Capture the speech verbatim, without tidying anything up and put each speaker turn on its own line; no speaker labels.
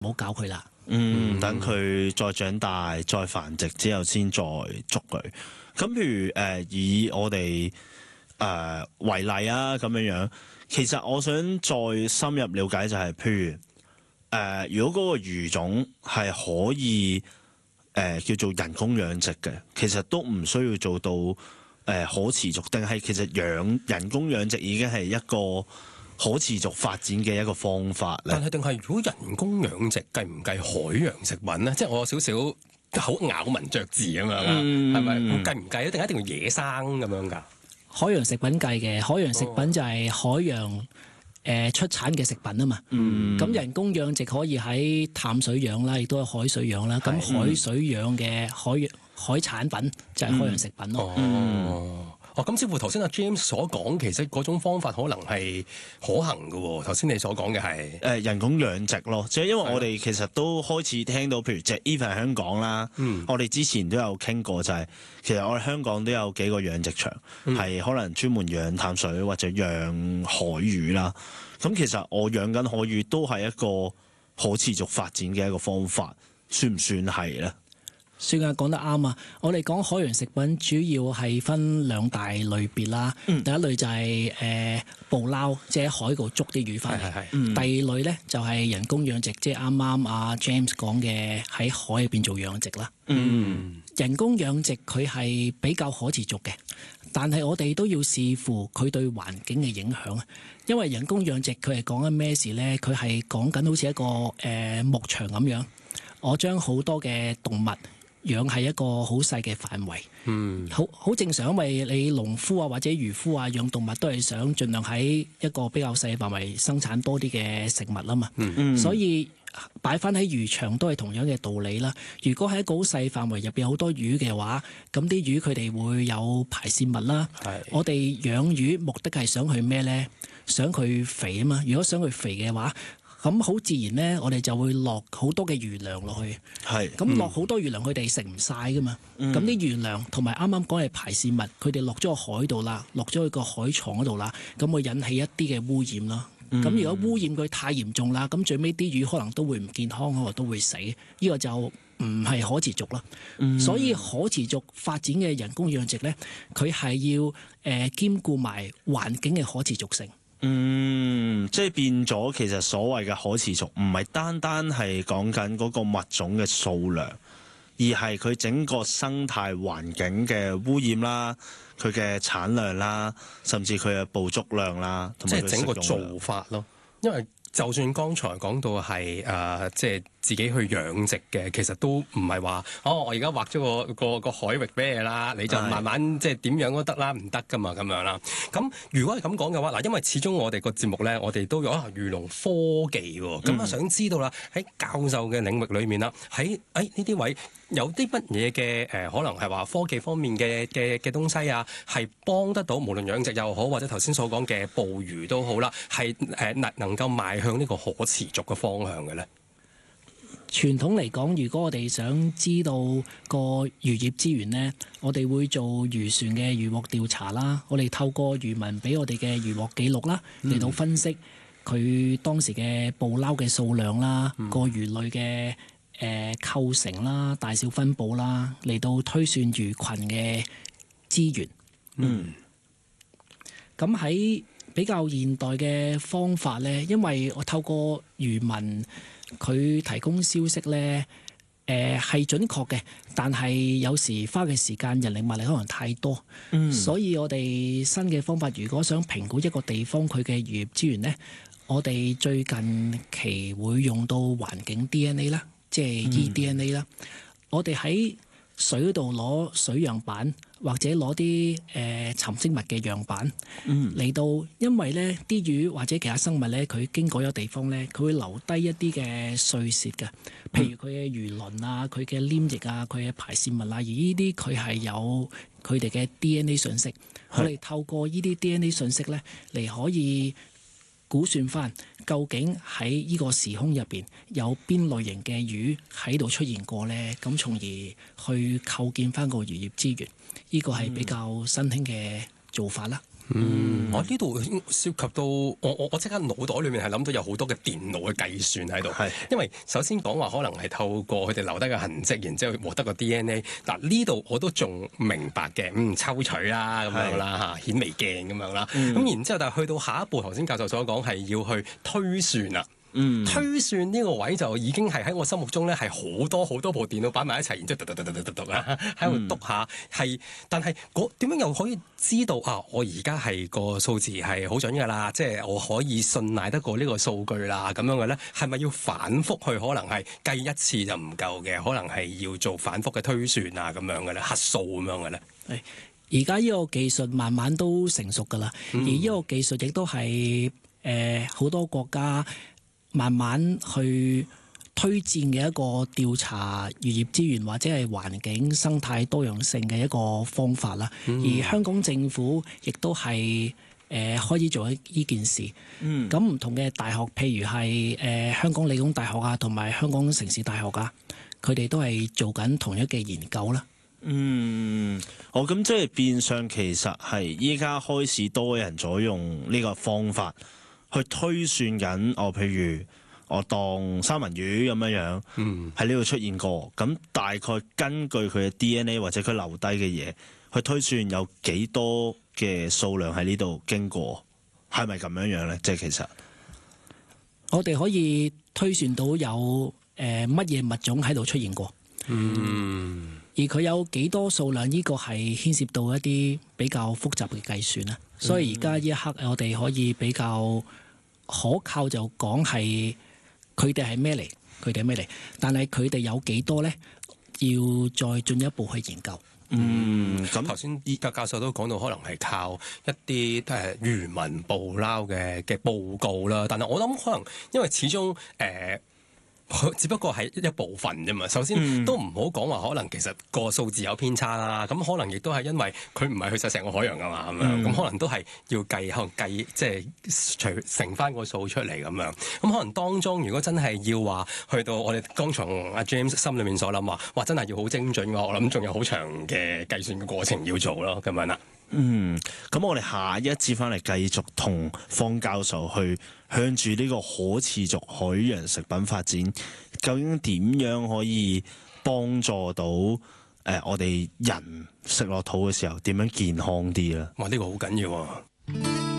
唔好搞佢啦。
嗯，等佢再長大、再繁殖之後先再捉佢。咁譬如誒、呃，以我哋誒、呃、為例啊，咁樣樣，其實我想再深入了解就係、是，譬如誒、呃，如果嗰個魚種係可以誒、呃、叫做人工養殖嘅，其實都唔需要做到誒、呃、可持續，定係其實養人工養殖已經係一個可持續發展嘅一個方法咧？
但係定係如果人工養殖計唔計海洋食品咧？即係我有少少好咬文嚼字咁樣啦，係咪、嗯？計唔計一定一定要野生咁樣㗎？
海洋食品計嘅，海洋食品就係海洋誒、呃、出產嘅食品啊嘛。咁、嗯、人工養殖可以喺淡水養啦，亦都有海水養啦。咁海水養嘅海洋海產品就係海洋食品咯。
嗯哦哦，咁似乎頭先阿 James 所講，其實嗰種方法可能係可行嘅喎。頭先你所講嘅係
誒人工養殖咯，即係因為我哋其實都開始聽到，譬如即係 even 香港啦，嗯、我哋之前都有傾過、就係，就係其實我哋香港都有幾個養殖場，係、嗯、可能專門養淡水或者養海魚啦。咁其實我養緊海魚都係一個可持續發展嘅一個方法，算唔算係咧？
算啊，講得啱啊！我哋講海洋食品主要係分兩大類別啦。嗯、第一類就係、是、誒、呃、捕撈，即係喺海度捉啲魚翻嚟。嗯、第二類咧就係、是、人工養殖，即係啱啱阿 James 講嘅喺海入邊做養殖啦。嗯、人工養殖佢係比較可持續嘅，但係我哋都要視乎佢對環境嘅影響。因為人工養殖佢係講緊咩事咧？佢係講緊好似一個誒、呃、牧場咁樣，我將好多嘅動物養係一個好細嘅範圍，嗯，好好正常，因為你農夫啊或者漁夫啊養動物都係想盡量喺一個比較細嘅範圍生產多啲嘅食物啊嘛，嗯，所以擺翻喺魚場都係同樣嘅道理啦。如果喺一個好細範圍入邊好多魚嘅話，咁啲魚佢哋會有排泄物啦。係，我哋養魚目的係想去咩咧？想佢肥啊嘛。如果想佢肥嘅話，咁好自然咧，我哋就會落好多嘅魚糧落去。係，咁落好多魚糧，佢哋食唔晒噶嘛。咁啲魚糧同埋啱啱講嘅排泄物，佢哋落咗個海度啦，落咗去個海床嗰度啦，咁會引起一啲嘅污染啦。咁、嗯、如果污染佢太嚴重啦，咁最尾啲魚可能都會唔健康，可能都會死。呢、呢個就唔係可持續啦。嗯、所以可持續發展嘅人工養殖咧，佢係要誒、呃、兼顧埋環境嘅可持續性。
嗯，即係變咗，其實所謂嘅可持續唔係單單係講緊嗰個物種嘅數量，而係佢整個生態環境嘅污染啦，佢嘅產量啦，甚至佢嘅捕捉量啦，同埋
即係整個做法咯。因為就算剛才講到係誒、呃，即係自己去養殖嘅，其實都唔係話哦，我而家畫咗個個個海域俾你啦，你就慢慢即係點樣都得啦，唔得噶嘛咁樣啦。咁如果係咁講嘅話，嗱，因為始終我哋個節目咧，我哋都有啊漁農科技喎，咁啊、嗯、想知道啦，喺教授嘅領域裏面啦，喺誒呢啲位有啲乜嘢嘅誒，可能係話科技方面嘅嘅嘅東西啊，係幫得到無論養殖又好，或者頭先所講嘅捕魚都好啦，係誒能能夠邁向呢個可持續嘅方向嘅咧。
傳統嚟講，如果我哋想知道個漁業資源呢，我哋會做漁船嘅漁獲調查啦。我哋透過漁民俾我哋嘅漁獲記錄啦，嚟到分析佢當時嘅捕撈嘅數量啦，嗯、個魚類嘅誒、呃、構成啦、大小分佈啦，嚟到推算魚群嘅資源。嗯，咁喺比較現代嘅方法呢，因為我透過漁民佢提供消息呢，誒係準確嘅，但係有時花嘅時間、人力物力可能太多，嗯、所以我哋新嘅方法，如果想評估一個地方佢嘅漁業資源呢，我哋最近期會用到環境 D N A 啦，即係 e D N A 啦，嗯、我哋喺水嗰度攞水樣板，或者攞啲誒沉積物嘅樣板嚟、嗯、到，因為咧啲魚或者其他生物咧，佢經過咗地方咧，佢會留低一啲嘅碎屑嘅，譬如佢嘅魚鱗啊、佢嘅黏液啊、佢嘅排泄物啊，而呢啲佢係有佢哋嘅 D N A 信息，是我哋透過呢啲 D N A 信息咧嚟可以估算翻究竟喺呢個時空入邊有邊類型嘅魚喺度出現過咧，咁從而去構建翻個漁業資源。呢個係比較新興嘅做法啦。
嗯，我呢度涉及到我我我即刻腦袋裏面係諗到有好多嘅電腦嘅計算喺度，係因為首先講話可能係透過佢哋留低嘅痕跡，然之後獲得個 D N A。嗱呢度我都仲明白嘅，嗯抽取啦咁樣啦嚇，顯微鏡咁樣啦，咁、嗯、然之後但係去到下一步，頭先教授所講係要去推算啦。嗯，推算呢個位就已經係喺我心目中咧，係好多好多部電腦擺埋一齊，然之後嘟嘟嘟嘟嘟嘟嘟啦，喺度篤下，係、嗯，但係點樣又可以知道啊？我而家係個數字係好準㗎啦，即係我可以信賴得過呢個數據啦，咁樣嘅咧，係咪要反覆去？可能係計一次就唔夠嘅，可能係要做反覆嘅推算啊，咁樣嘅咧，核數咁樣嘅咧。
係，而家呢個技術慢慢都成熟㗎啦，嗯、而呢個技術亦都係誒好多國家慢慢去推薦嘅一個調查漁業資源或者係環境生態多樣性嘅一個方法啦。嗯、而香港政府亦都係誒、呃、開始做呢件事。咁唔、嗯、同嘅大學，譬如係誒、呃、香港理工大學啊，同埋香港城市大學啊，佢哋都係做緊同一嘅研究啦。
嗯，我咁即係變相其實係依家開始多人咗用呢個方法去推算緊，我譬如我當三文魚咁樣樣，喺呢度出現過，咁大概根據佢嘅 D N A 或者佢留低嘅嘢，去推算有幾多嘅數量喺呢度經過，係咪咁樣樣咧？即係其實
我哋可以推算到有誒乜嘢物種喺度出現過，嗯，而佢有幾多數量，呢個係牽涉到一啲比較複雜嘅計算啦。所以而家呢一刻我哋可以比較可靠就講係佢哋係咩嚟，佢哋係咩嚟，但係佢哋有幾多咧，要再進一步去研究。
嗯，咁頭先依家教授都講到，可能係靠一啲誒漁民捕撈嘅嘅報告啦。但係我諗可能因為始終誒。呃只不過係一部分啫嘛。首先、嗯、都唔好講話，可能其實個數字有偏差啦。咁可能亦都係因為佢唔係去晒成個海洋噶嘛，咁樣咁可能都係要計，可能計即係除乘翻個數出嚟咁樣。咁可能當中如果真係要話去到我哋剛才阿 James 心裏面所諗話，哇真係要好精準嘅話，我諗仲有好長嘅計算嘅過程要做咯，咁樣啦。
嗯，咁我哋下一節翻嚟繼續同方教授去向住呢個可持續海洋食品發展，究竟點樣可以幫助到誒、呃、我哋人食落肚嘅時候點樣健康啲咧？
哇！呢、呢個好緊要啊！